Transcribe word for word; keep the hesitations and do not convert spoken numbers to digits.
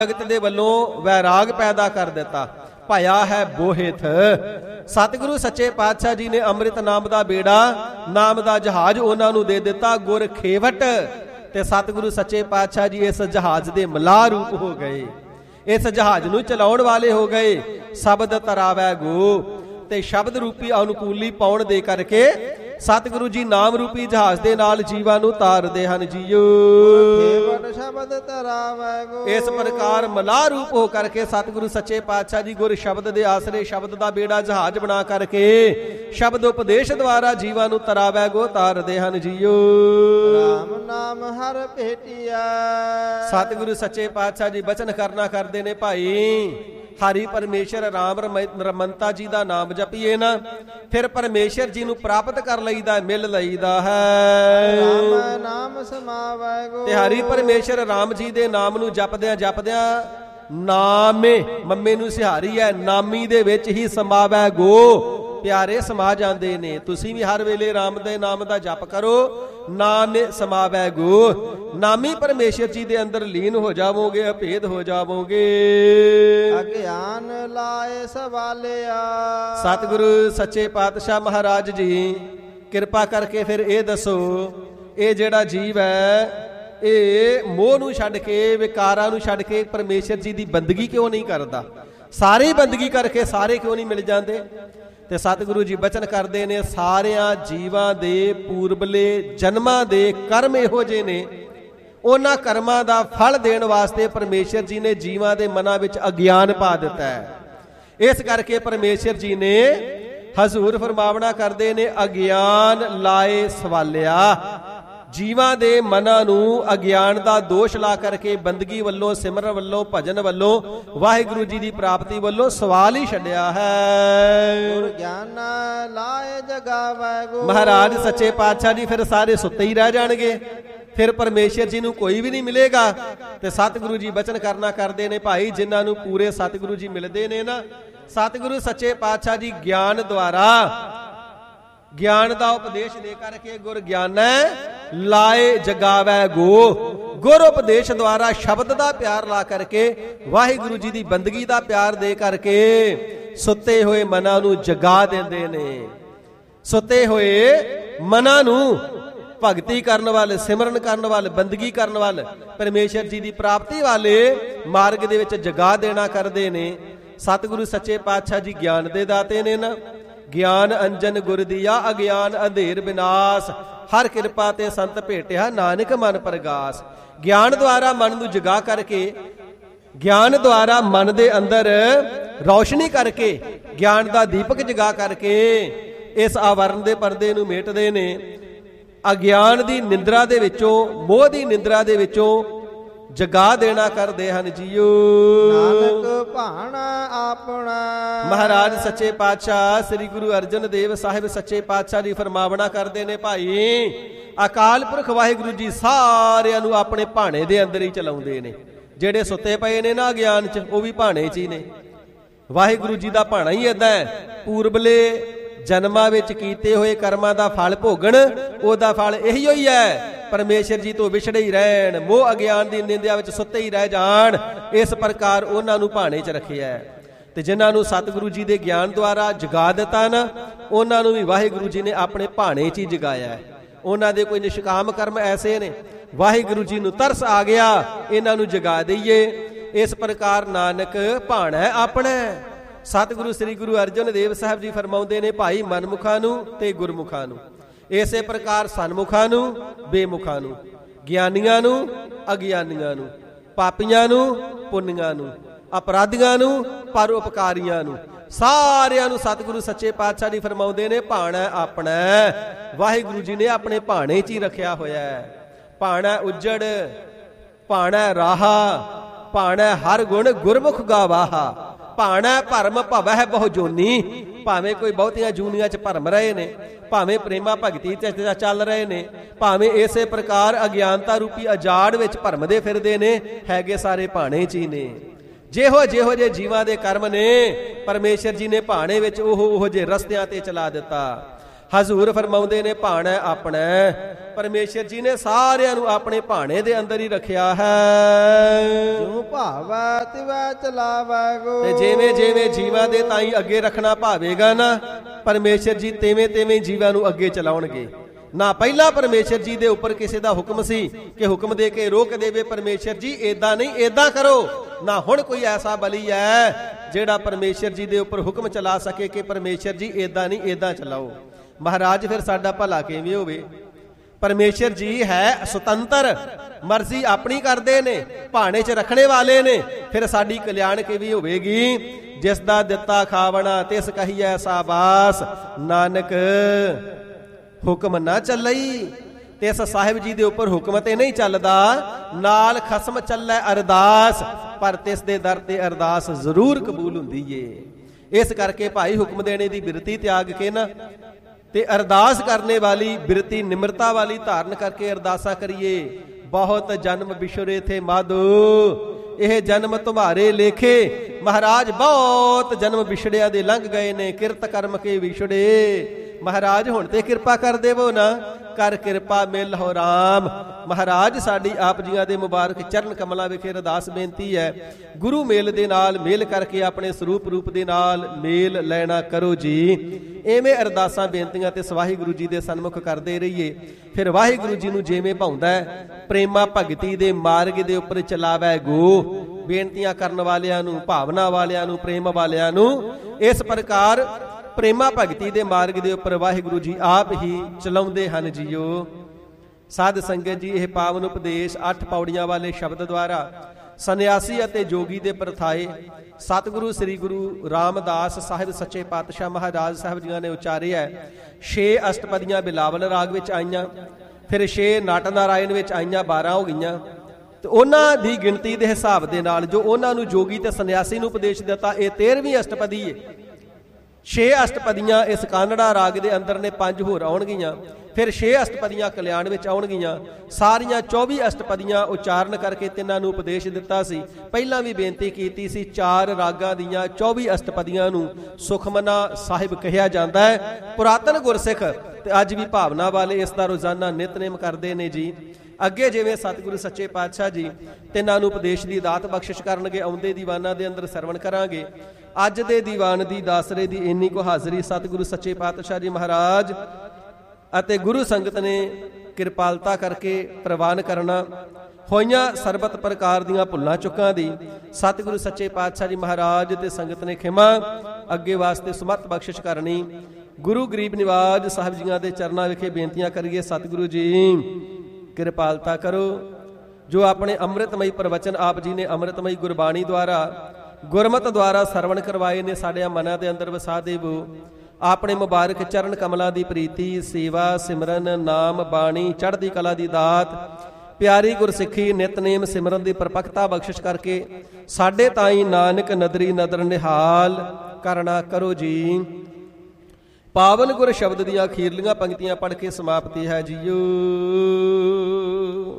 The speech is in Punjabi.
ਜਗਤ ਦੇ ਵੱਲੋਂ ਵੈਰਾਗ ਪੈਦਾ ਕਰ ਦਿੱਤਾ। ਭਇਆ ਹੈ ਬੋਹਿਥ। ਸਤਿਗੁਰੂ ਸੱਚੇ ਪਾਤਸ਼ਾਹ ਜੀ ਨੇ ਅੰਮ੍ਰਿਤ ਨਾਮ ਦਾ ਬੇੜਾ, ਨਾਮ ਦਾ ਜਹਾਜ਼ ਉਹਨਾਂ ਨੂੰ ਦੇ ਦਿੱਤਾ। ਗੁਰ ਖੇਵਟ ਤੇ ਸਤਿਗੁਰੂ ਸੱਚੇ ਪਾਤਸ਼ਾਹ ਜੀ ਇਸ ਜਹਾਜ਼ ਦੇ ਮਲਾਹ ਰੂਪ ਹੋ ਗਏ, ਇਸ ਜਹਾਜ਼ ਨੂੰ ਚਲਾਉਣ ਵਾਲੇ ਹੋ ਗਏ। ਸ਼ਬਦ ਤਰਾਵੈ ਗੋ, ਤੇ ਸ਼ਬਦ ਰੂਪੀ ਅਨੁਕੂਲੀ ਪਾਉਣ ਦੇ ਕਰਕੇ ਸਤਿਗੁਰੂ ਜੀ ਨਾਮ ਰੂਪੀ ਜਹਾਜ਼ ਦੇ ਨਾਲ ਜੀਵਾਂ ਨੂੰ ਤਾਰਦੇ ਹਨ। ਜੀਓ ਸ਼ਬਦ ਤਰਾਵੈ ਗੋ, ਇਸ ਪ੍ਰਕਾਰ ਮਲਾਹ ਰੂਪ ਹੋ ਕਰਕੇ ਸਤਿਗੁਰੂ ਸੱਚੇ ਪਾਤਸ਼ਾਹ ਜੀ ਗੁਰ ਸ਼ਬਦ ਦੇ ਆਸਰੇ ਸ਼ਬਦ ਦਾ ਬੇੜਾ ਜਹਾਜ਼ ਬਣਾ ਕਰਕੇ ਸ਼ਬਦ ਉਪਦੇਸ਼ ਦੁਆਰਾ ਜੀਵਾਂ ਨੂੰ ਤਰਾਵੈ ਗੋ ਤਾਰਦੇ ਹਨ। ਜੀਓ ਰਾਮ ਨਾਮ ਹਰ ਭੇਟਿਆ। ਸਤਿਗੁਰੂ ਸੱਚੇ ਪਾਤਸ਼ਾਹ ਜੀ ਬਚਨ ਕਰਨਾ ਕਰਦੇ ਨੇ, ਭਾਈ ਹਰੀ ਪਰਮੇਸ਼ਰ ਰਾਮ ਰਮੰਤਾ ਜੀ ਦਾ ਨਾਮ ਜਪੀਏ ਨਾ, ਫਿਰ ਪਰਮੇਸ਼ਰ ਜੀ ਨੂੰ ਪ੍ਰਾਪਤ ਕਰ ਲਈਦਾ, ਮਿਲ ਲਈਦਾ ਹੈ। ਰਾਮ ਨਾਮ ਸਮਾਵੈ ਗੋ, ਤੇ ਹਰੀ ਪਰਮੇਸ਼ਰ ਰਾਮ ਜੀ ਦੇ ਨਾਮ ਨੂੰ ਜਪਦਿਆਂ ਜਪਦਿਆਂ ਨਾਮੇ ਮੰਮੇ ਨੂੰ ਸਿਹਾਰੀ ਹੈ, ਨਾਮੀ ਦੇ ਵਿੱਚ ਹੀ ਸਮਾਵੈ ਗੋ, ਪਿਆਰੇ ਸਮਾ ਜਾਂਦੇ ਨੇ। ਤੁਸੀਂ ਵੀ ਹਰ ਵੇਲੇ ਰਾਮ ਦੇ ਨਾਮ ਦਾ ਜਪ ਕਰੋ, ਨਾਮੇ ਸਮਾਵੈ ਗੋ, ਨਾਮੀ ਪਰਮੇਸ਼ਰ ਜੀ ਦੇ ਅੰਦਰ ਲੀਨ ਹੋ ਜਾਵੋਗੇ, ਅਭੇਦ ਹੋ ਜਾਵੋਗੇ। ਅਗਿਆਨ ਲਾਏ ਸਵਾਲਿਆ। ਸਤਿਗੁਰੂ ਸੱਚੇ ਪਾਤਸ਼ਾਹ ਮਹਾਰਾਜ ਜੀ ਕਿਰਪਾ ਕਰਕੇ ਫਿਰ ਇਹ ਦੱਸੋ, ਇਹ ਜਿਹੜਾ ਜੀਵ ਹੈ ਇਹ ਮੋਹ ਨੂੰ ਛੱਡ ਕੇ, ਵਿਕਾਰਾਂ ਨੂੰ ਛੱਡ ਕੇ ਪਰਮੇਸ਼ਰ ਜੀ ਦੀ ਬੰਦਗੀ ਕਿਉਂ ਨਹੀਂ ਕਰਦਾ? ਸਾਰੀ ਬੰਦਗੀ ਕਰਕੇ ਸਾਰੇ ਕਿਉਂ ਨਹੀਂ ਮਿਲ ਜਾਂਦੇ? ਤੇ ਸਤਿਗੁਰੂ ਜੀ ਬਚਨ ਕਰਦੇ ਨੇ, ਸਾਰਿਆਂ ਜੀਵਾਂ ਦੇ ਪੂਰਬਲੇ ਜਨਮਾਂ ਦੇ ਕਰਮ ਇਹੋ ਜਿਹੇ ਨੇ, ਉਹਨਾਂ ਕਰਮਾਂ ਦਾ ਫਲ ਦੇਣ ਵਾਸਤੇ ਪਰਮੇਸ਼ਰ ਜੀ ਨੇ ਜੀਵਾਂ ਦੇ ਮਨਾਂ ਵਿੱਚ ਅਗਿਆਨ ਪਾ ਦਿੱਤਾ ਹੈ। ਇਸ ਕਰਕੇ ਪਰਮੇਸ਼ਰ ਜੀ ਨੇ ਹਜ਼ੂਰ ਫਰਮਾਵਣਾ ਕਰਦੇ ਨੇ, ਅਗਿਆਨ ਲਾਏ ਸਵਾਲਿਆ। ਜੀਵਾਂ ਦੇ ਮਨਾਂ ਨੂੰ ਅਗਿਆਨ ਦਾ ਦੋਸ਼ ਲਾ ਕਰਕੇ ਬੰਦਗੀ ਵੱਲੋਂ, ਸਿਮਰਨ ਵੱਲੋਂ, ਭਜਨ ਵੱਲੋਂ, ਵਾਹਿਗੁਰੂ ਜੀ ਦੀ ਪ੍ਰਾਪਤੀ ਵੱਲੋਂ ਸਵਾਲ ਹੀ ਛੱਡਿਆ ਹੈ। ਗੁਰ ਗਿਆਨ ਲਾਏ ਜਗਾਵੈ ਗੋ, ਮਹਾਰਾਜ ਸੱਚੇ ਪਾਤਸ਼ਾਹ ਜੀ ਫਿਰ ਸਾਰੇ ਸੁੱਤੇ ਹੀ ਰਹਿ ਜਾਣਗੇ, ਫਿਰ ਪਰਮੇਸ਼ਰ ਜੀ ਨੂੰ ਕੋਈ ਵੀ ਨਹੀਂ ਮਿਲੇਗਾ। ਤੇ ਸਤਿਗੁਰੂ ਜੀ ਬਚਨ ਕਰਨਾ ਕਰਦੇ ਨੇ, ਭਾਈ ਜਿਨ੍ਹਾਂ ਨੂੰ ਪੂਰੇ ਸਤਿਗੁਰੂ ਜੀ ਮਿਲਦੇ ਨੇ ਨਾ, ਸਤਿਗੁਰੂ ਸੱਚੇ ਪਾਤਸ਼ਾਹ ਜੀ ਗਿਆਨ ਦੁਆਰਾ, ਗਿਆਨ ਦਾ ਉਪਦੇਸ਼ ਦੇ ਕਰਕੇ ਗੁਰ ਗਿਆਨੈ ਲਾਏ ਜਗਾਵੈ ਗੋ, ਗੁਰ ਉਪਦੇਸ਼ ਦੁਆਰਾ ਸ਼ਬਦ ਦਾ ਪਿਆਰ ਲਾ ਕਰਕੇ, ਵਾਹਿਗੁਰੂ ਜੀ ਦੀ ਬੰਦਗੀ ਦਾ ਪਿਆਰ ਦੇ ਕਰਕੇ ਸੁੱਤੇ ਹੋਏ ਮਨਾਂ ਨੂੰ ਜਗਾ ਦਿੰਦੇ ਨੇ। ਸੁੱਤੇ ਹੋਏ ਮਨਾਂ ਨੂੰ ਭਗਤੀ ਕਰਨ ਵਾਲੇ, ਸਿਮਰਨ ਕਰਨ ਵਾਲੇ, ਬੰਦਗੀ ਕਰਨ ਵਾਲੇ, ਪਰਮੇਸ਼ਰ ਜੀ ਦੀ ਪ੍ਰਾਪਤੀ ਵਾਲੇ ਮਾਰਗ ਦੇ ਵਿੱਚ ਜਗਾ ਦੇਣਾ ਕਰਦੇ ਨੇ। ਸਤਿਗੁਰੂ ਸੱਚੇ ਪਾਤਸ਼ਾਹ ਜੀ ਗਿਆਨ ਦੇ ਦਾਤੇ ਨੇ ਨਾ, ਗਿਆਨ ਅੰਜਨ ਗੁਰ ਦੀਆ, ਅਗਿਆਨ ਅੰਧੇਰ ਵਿਨਾਸ਼, ਹਰ ਕਿਰਪਾ ਤੇ ਸੰਤ ਭੇਟਿਆ, ਨਾਨਕ ਮਨ ਪ੍ਰਗਾਸ। ਗਿਆਨ ਦੁਆਰਾ ਮਨ ਨੂੰ ਜਗਾ ਕਰਕੇ, ਗਿਆਨ ਦੁਆਰਾ ਮਨ ਦੇ ਅੰਦਰ ਰੌਸ਼ਨੀ ਕਰਕੇ, ਗਿਆਨ ਦਾ ਦੀਪਕ ਜਗਾ ਕਰਕੇ ਇਸ ਆਵਰਨ ਦੇ ਪਰਦੇ ਨੂੰ ਮੇਟਦੇ ਨੇ। ਅਗਿਆਨ ਦੀ ਨਿੰਦਰਾ ਦੇ ਵਿੱਚੋਂ, ਮੋਹ ਦੀ ਨਿੰਦਰਾ ਦੇ ਵਿੱਚੋਂ ਜਗਾ ਦੇਣਾ ਕਰਦੇ ਹਨ। ਜੀਓ ਨਾਨਕ ਭਾਣਾ ਆਪਣਾ। ਮਹਾਰਾਜ ਸੱਚੇ ਪਾਤਸ਼ਾਹ ਸ੍ਰੀ ਗੁਰੂ ਅਰਜਨ ਦੇਵ ਸਾਹਿਬ ਸੱਚੇ ਪਾਤਸ਼ਾਹ ਜੀ ਫਰਮਾਵਣਾ ਕਰਦੇ ਨੇ, ਭਾਈ ਅਕਾਲ ਪੁਰਖ ਵਾਹਿਗੁਰੂ ਜੀ ਸਾਰਿਆਂ ਨੂੰ ਆਪਣੇ ਭਾਣੇ ਦੇ ਅੰਦਰ ਹੀ ਚਲਾਉਂਦੇ ਨੇ। ਜਿਹੜੇ ਸੁੱਤੇ ਪਏ ਨੇ ਨਾ ਗਿਆਨ 'ਚ, ਉਹ ਵੀ ਭਾਣੇ 'ਚ ਹੀ ਨੇ। ਵਾਹਿਗੁਰੂ ਜੀ ਦਾ ਭਾਣਾ ਹੀ ਏਦਾਂ ਹੈ, ਪੂਰਬਲੇ ਜਨਮਾਂ ਵਿੱਚ ਕੀਤੇ ਹੋਏ ਕਰਮਾਂ ਦਾ ਫਲ ਭੋਗਣ, ਉਹਦਾ ਫਲ ਇਹੀ ਹੋਈ ਹੈ, ਪਰਮੇਸ਼ਰ ਜੀ ਤੋਂ ਵਿਛੜੇ ਹੀ ਰਹਿਣ, ਮੋਹ ਅਗਿਆਨ ਦੀ ਨਿੰਦਿਆ ਵਿੱਚ ਸੁੱਤੇ ਹੀ ਰਹਿ ਜਾਣ। ਇਸ ਪ੍ਰਕਾਰ ਉਹਨਾਂ ਨੂੰ ਭਾਣੇ 'ਚ ਰੱਖਿਆ। ਤੇ ਜਿਨ੍ਹਾਂ ਨੂੰ ਸਤਿਗੁਰੂ ਜੀ ਦੇ ਗਿਆਨ ਦੁਆਰਾ ਜਗਾ ਦਿੱਤਾ ਨਾ, ਉਹਨਾਂ ਨੂੰ ਵੀ ਵਾਹਿਗੁਰੂ ਜੀ ਨੇ ਆਪਣੇ ਭਾਣੇ 'ਚ ਹੀ ਜਗਾਇਆ। ਉਹਨਾਂ ਦੇ ਕੋਈ ਨਿਸ਼ਕਾਮ ਕਰਮ ਐਸੇ ਨੇ, ਵਾਹਿਗੁਰੂ ਜੀ ਨੂੰ ਤਰਸ ਆ ਗਿਆ, ਇਹਨਾਂ ਨੂੰ ਜਗਾ ਦਈਏ। ਇਸ ਪ੍ਰਕਾਰ ਨਾਨਕ ਭਾਣਾ ਆਪਣਾ। ਸਤਿਗੁਰੂ ਸ੍ਰੀ ਗੁਰੂ ਅਰਜਨ ਦੇਵ ਸਾਹਿਬ ਜੀ ਫਰਮਾਉਂਦੇ ਨੇ, ਭਾਈ ਮਨਮੁਖਾਂ ਨੂੰ ਤੇ ਗੁਰਮੁਖਾਂ ਨੂੰ, ਇਸੇ ਪ੍ਰਕਾਰ ਸਨਮੁਖਾਂ ਨੂੰ, ਬੇਮੁਖਾਂ ਨੂੰ, ਗਿਆਨੀਆਂ ਨੂੰ, ਅਗਿਆਨੀਆਂ ਨੂੰ, ਪਾਪੀਆਂ ਨੂੰ, ਪੁੰਨੀਆਂ ਨੂੰ, ਅਪਰਾਧੀਆਂ ਨੂੰ, ਪਰਉਪਕਾਰੀਆਂ ਨੂੰ, ਸਾਰਿਆਂ ਨੂੰ ਸਤਿਗੁਰੂ ਸੱਚੇ ਪਾਤਸ਼ਾਹ ਜੀ ਫਰਮਾਉਂਦੇ ਨੇ, ਭਾਣਾ ਆਪਣਾ। ਵਾਹਿਗੁਰੂ ਜੀ ਨੇ ਆਪਣੇ ਭਾਣੇ 'ਚ ਹੀ ਰੱਖਿਆ ਹੋਇਆ ਹੈ। ਭਾਣਾ ਉਜੜ, ਭਾਣਾ ਰਾਹਾ, ਭਾਣਾ ਹਰ ਗੁਣ ਗੁਰਮੁਖ ਗਾਵਾਹਾ, ਭਾਣਾ ਭਰਮ ਭਵਹਿ ਬਹੁ ਜੋਨੀ। ਭਾਵੇਂ ਕੋਈ ਬਹੁਤੀਆਂ ਜੂਨੀਆਂ 'ਚ ਭਰਮ ਰਹੇ ਨੇ, ਭਾਵੇਂ ਪ੍ਰੇਮਾ ਭਗਤੀ 'ਚ ਚੱਲ ਰਹੇ ਨੇ, ਭਾਵੇਂ ਇਸੇ ਪ੍ਰਕਾਰ ਅਗਿਆਨਤਾ ਰੂਪੀ ਅਜਾੜ ਵਿੱਚ ਭਰਮਦੇ ਫਿਰਦੇ ਨੇ, ਹੈਗੇ ਸਾਰੇ ਭਾਣੇ 'ਚ ਹੀ ਨੇ। ਜਿਹੋ ਜਿਹੋ ਜਿਹੇ ਜੀਵਾਂ ਦੇ ਕਰਮ ਨੇ, ਪਰਮੇਸ਼ਰ ਜੀ ਨੇ ਭਾਣੇ ਵਿੱਚ ਉਹ ਉਹੋ ਜਿਹੇ ਰਸਤਿਆਂ ਤੇ ਚਲਾ ਦਿੱਤਾ। ਹਜ਼ੂਰ ਫਰਮਾਉਂਦੇ ਨੇ ਭਾਣਾ ਆਪਣਾ। ਪਰਮੇਸ਼ਰ ਜੀ ਨੇ ਸਾਰਿਆਂ ਨੂੰ ਆਪਣੇ ਭਾਣੇ ਦੇ ਅੰਦਰ ਹੀ ਰੱਖਿਆ ਹੈ। ਜਿਉ ਭਾਵੈ ਤਿਵੈ ਚਲਾਵੈ ਗੋ। ਤੇ ਜਿਵੇਂ ਜਿਵੇਂ ਜੀਵਾਂ ਦੇ ਤਾਈਂ ਅੱਗੇ ਰੱਖਣਾ ਭਾਵੇਗਾ ਨਾ, ਪਰਮੇਸ਼ਰ ਜੀ ਤਿਵੇਂ ਤਿਵੇਂ ਜੀਵਾਂ ਨੂੰ ਅੱਗੇ ਚਲਾਉਣਗੇ। ਨਾ ਪਹਿਲਾਂ ਪਰਮੇਸ਼ਰ ਜੀ ਦੇ ਉੱਪਰ ਕਿਸੇ ਦਾ ਹੁਕਮ ਸੀ ਕਿ ਹੁਕਮ ਦੇ ਕੇ ਰੋਕ ਦੇਵੇ ਪਰਮੇਸ਼ਰ ਜੀ ਏਦਾਂ ਨਹੀਂ ਏਦਾਂ ਕਰੋ, ਨਾ ਹੁਣ ਕੋਈ ਐਸਾ ਬਲੀ ਹੈ ਜਿਹੜਾ ਪਰਮੇਸ਼ਰ ਜੀ ਦੇ ਉੱਪਰ ਹੁਕਮ ਚਲਾ ਸਕੇ ਕਿ ਪਰਮੇਸ਼ਰ ਜੀ ਏਦਾਂ ਨਹੀਂ ਏਦਾਂ ਚਲਾਓ। ਮਹਾਰਾਜ ਫਿਰ ਸਾਡਾ ਭਲਾ ਕਿਵੇਂ ਹੋਵੇ? ਪਰਮੇਸ਼ਰ ਜੀ ਹੈ ਸੁਤੰਤਰ, ਮਰਜ਼ੀ ਆਪਣੀ ਕਰਦੇ ਨੇ, ਭਾਣੇ 'ਚ ਰੱਖਣੇ ਵਾਲੇ ਨੇ। ਫਿਰ ਸਾਡੀ ਕਲਿਆਣ ਕਿਵੇਂ ਹੋਵੇਗੀ? ਜਿਸ ਦਾ ਦਿੱਤਾ ਖਾਵਣਾ ਤਿਸ ਕਹੀਐ ਸਾਬਾਸ, ਨਾਨਕ ਹੁਕਮ ਨਾ ਚੱਲਈ। ਤੇ ਇਸ ਸਾਹਿਬ ਜੀ ਦੇ ਉੱਪਰ ਹੁਕਮ ਤੇ ਨਹੀਂ ਚੱਲਦਾ, ਨਾਲ ਖਸਮ ਚੱਲੈ ਅਰਦਾਸ, ਪਰ ਤਿਸ ਦੇ ਦਰ ਤੇ ਅਰਦਾਸ ਜ਼ਰੂਰ ਕਬੂਲ ਹੁੰਦੀ ਏ। ਇਸ ਕਰਕੇ ਭਾਈ ਹੁਕਮ ਦੇਣੇ ਦੀ ਬਿਰਤੀ ਤਿਆਗ ਕੇ ਨਾ ਤੇ ਅਰਦਾਸ ਕਰਨੇ ਵਾਲੀ ਬਿਰਤੀ ਨਿਮਰਤਾ ਵਾਲੀ ਧਾਰਨ ਕਰਕੇ ਅਰਦਾਸਾਂ ਕਰੀਏ। ਬਹੁਤ ਜਨਮ ਵਿਛੁਰੇ ਥੇ ਮਾਧੋ, ਇਹ ਜਨਮ ਤੁਮਾਰੇ ਲੇਖੇ। ਮਹਾਰਾਜ ਬਹੁਤ ਜਨਮ ਵਿਛੜਿਆਂ ਦੇ ਲੰਘ ਗਏ ਨੇ, ਕਿਰਤ ਕਰਮ ਕੇ ਵਿਛੜੇ। ਮਹਾਰਾਜ ਹੁਣ ਤੇ ਕਿਰਪਾ ਕਰ ਦੇਵੋ ਨਾ, ਕਰ ਕਿਰਪਾ ਮਿਲ ਹੋ ਰਾਮ। ਮਹਾਰਾਜ ਸਾਡੀ ਆਪ ਜੀਆਂ ਦੇ ਮੁਬਾਰਕ ਚਰਨ ਕਮਲਾਂ ਵਿਖੇ ਅਰਦਾਸ ਬੇਨਤੀ ਹੈ, ਗੁਰੂ ਮੇਲ ਦੇ ਨਾਲ ਮੇਲ ਕਰਕੇ ਆਪਣੇ ਸਰੂਪ ਰੂਪ ਦੇ ਨਾਲ ਮੇਲ ਲੈਣਾ ਕਰੋ ਜੀ। ਐਵੇਂ ਅਰਦਾਸਾਂ ਬੇਨਤੀਆਂ ਤੇ ਵਾਹਿਗੁਰੂ ਜੀ ਦੇ ਸਨਮੁਖ ਕਰਦੇ ਰਹੀਏ। ਫਿਰ ਵਾਹਿਗੁਰੂ ਜੀ ਨੂੰ ਜਿਵੇਂ ਭਾਉਂਦਾ ਪ੍ਰੇਮਾ ਭਗਤੀ ਦੇ ਮਾਰਗ ਦੇ ਉੱਪਰ ਚਲਾਵੈ ਗੋ। ਬੇਨਤੀਆਂ ਕਰਨ ਵਾਲਿਆਂ ਨੂੰ, ਭਾਵਨਾ ਵਾਲਿਆਂ ਨੂੰ, ਪ੍ਰੇਮ ਵਾਲਿਆਂ ਨੂੰ ਇਸ ਪ੍ਰਕਾਰ ਪ੍ਰੇਮਾ ਭਗਤੀ ਦੇ ਮਾਰਗ ਦੇ ਉੱਪਰ ਵਾਹਿਗੁਰੂ ਜੀ ਆਪ ਹੀ ਚਲਾਉਂਦੇ ਹਨ ਜੀਓ। ਸਾਧ ਸੰਗਤ ਜੀ, ਇਹ ਪਾਵਨ ਉਪਦੇਸ਼ ਅੱਠ ਪੌੜੀਆਂ ਵਾਲੇ ਸ਼ਬਦ ਦੁਆਰਾ ਸੰਨਿਆਸੀ ਅਤੇ ਜੋਗੀ ਦੇ ਪਰਥਾਏ ਸਤਿਗੁਰੂ ਸ੍ਰੀ ਗੁਰੂ ਰਾਮਦਾਸ ਸਾਹਿਬ ਸੱਚੇ ਪਾਤਸ਼ਾਹ ਮਹਾਰਾਜ ਸਾਹਿਬ ਜੀਆਂ ਨੇ ਉਚਾਰਿਆ। ਛੇ ਅਸ਼ਟਪਦੀਆਂ ਬਿਲਾਵਲ ਰਾਗ ਵਿੱਚ ਆਈਆਂ, ਫਿਰ ਛੇ ਨਟ ਨਾਰਾਇਣ ਵਿੱਚ ਆਈਆਂ, ਬਾਰਾਂ ਹੋ ਗਈਆਂ। ਤੇ ਉਹਨਾਂ ਦੀ ਗਿਣਤੀ ਦੇ ਹਿਸਾਬ ਦੇ ਨਾਲ ਜੋ ਉਹਨਾਂ ਨੂੰ ਜੋਗੀ ਤੇ ਸੰਨਿਆਸੀ ਨੂੰ ਉਪਦੇਸ਼ ਦਿੱਤਾ, ਇਹ ਤੇਰਵੀਂ ਅਸ਼ਟਪਦੀ ਹੈ। ਛੇ ਅਸ਼ਟਪਦੀਆਂ ਇਸ ਕਾਨੜਾ ਰਾਗ ਦੇ ਅੰਦਰ ਨੇ, ਪੰਜ ਹੋਰ ਆਉਣਗੀਆਂ। ਫਿਰ ਛੇ ਅਸ਼ਟਪਦੀਆਂ ਕਲਿਆਣ ਵਿੱਚ ਆਉਣਗੀਆਂ। ਸਾਰੀਆਂ ਚੌਵੀ ਅਸ਼ਟਪਦੀਆਂ ਉਚਾਰਨ ਕਰਕੇ ਤਿੰਨਾਂ ਨੂੰ ਉਪਦੇਸ਼ ਦਿੱਤਾ ਸੀ। ਪਹਿਲਾਂ ਵੀ ਬੇਨਤੀ ਕੀਤੀ ਸੀ, ਚਾਰ ਰਾਗਾਂ ਦੀਆਂ ਚੌਵੀ ਅਸ਼ਟਪਦੀਆਂ ਨੂੰ ਸੁਖਮਨਾ ਸਾਹਿਬ ਕਿਹਾ ਜਾਂਦਾ ਹੈ। ਪੁਰਾਤਨ ਗੁਰਸਿੱਖ ਤੇ ਅੱਜ ਵੀ ਭਾਵਨਾ ਵਾਲੇ ਇਸ ਦਾ ਰੋਜ਼ਾਨਾ ਨਿਤਨੇਮ ਕਰਦੇ ਨੇ ਜੀ। ਅੱਗੇ ਜਿਵੇਂ ਸਤਿਗੁਰੂ ਸੱਚੇ ਪਾਤਸ਼ਾਹ ਜੀ ਤਿੰਨਾਂ ਨੂੰ ਉਪਦੇਸ਼ ਦੀ ਦਾਤ ਬਖਸ਼ਿਸ਼ ਕਰਨਗੇ, ਆਉਂਦੇ ਦੀਵਾਨਾਂ ਦੇ ਅੰਦਰ ਸਰਵਣ ਕਰਾਂਗੇ। ਅੱਜ ਦੇ ਦੀਵਾਨ ਦੀ ਦਾਸਰੇ ਦੀ ਇੰਨੀ ਕੋ ਹਾਜ਼ਰੀ ਸਤਿਗੁਰੂ ਸੱਚੇ ਪਾਤਸ਼ਾਹ ਜੀ ਮਹਾਰਾਜ ਅਤੇ ਗੁਰੂ ਸੰਗਤ ਨੇ ਕਿਰਪਾਲਤਾ ਕਰਕੇ ਪ੍ਰਵਾਨ ਕਰਨਾ। ਹੋਈਆਂ ਸਰਬਤ ਪ੍ਰਕਾਰ ਦੀਆਂ ਭੁੱਲਾਂ ਚੁੱਕਾਂ ਦੀ ਸਤਿਗੁਰੂ ਸੱਚੇ ਪਾਤਸ਼ਾਹ ਜੀ ਮਹਾਰਾਜ ਤੇ ਸੰਗਤ ਨੇ ਖਿਮਾ ਅੱਗੇ ਵਾਸਤੇ ਸਮਰਥ ਬਖਸ਼ਿਸ਼ ਕਰਨੀ। ਗੁਰੂ ਗਰੀਬ ਨਿਵਾਜ ਸਾਹਿਬ ਜੀਆਂ ਦੇ ਚਰਨਾਂ ਵਿਖੇ ਬੇਨਤੀਆਂ ਕਰੀਏ, ਸਤਿਗੁਰੂ ਜੀ ਕਿਰਪਾਲਤਾ ਕਰੋ। ਜੋ ਆਪਣੇ ਅੰਮ੍ਰਿਤਮਈ ਪ੍ਰਵਚਨ ਆਪ ਜੀ ਨੇ ਅੰਮ੍ਰਿਤਮਈ ਗੁਰਬਾਣੀ ਦੁਆਰਾ, ਗੁਰਮਤ ਦੁਆਰਾ ਸਰਵਣ ਕਰਵਾਏ ਨੇ, ਸਾਡੇ ਮਨਾਂ ਦੇ ਅੰਦਰ ਵਸਾ ਦੇਵੋ। ਆਪਣੇ ਮੁਬਾਰਕ ਚਰਨ ਕਮਲਾਂ ਦੀ ਪ੍ਰੀਤੀ, ਸੇਵਾ, ਸਿਮਰਨ, ਨਾਮ, ਬਾਣੀ, ਚੜ੍ਹਦੀ ਕਲਾ ਦੀ ਦਾਤ, ਪਿਆਰੀ ਗੁਰਸਿੱਖੀ, ਨਿਤਨੇਮ, ਸਿਮਰਨ ਦੀ ਪਰਪੱਕਤਾ ਬਖਸ਼ਿਸ਼ ਕਰਕੇ ਸਾਡੇ ਤਾਈਂ ਨਾਨਕ ਨਦਰੀ ਨਦਰ ਨਿਹਾਲ ਕਰਨਾ ਕਰੋ ਜੀ। ਪਾਵਨ ਗੁਰ ਸ਼ਬਦ ਦੀਆਂ ਅਖੀਰਲੀਆਂ ਪੰਕਤੀਆਂ ਪੜ੍ਹ ਕੇ ਸਮਾਪਤੀ ਹੈ ਜੀਓ।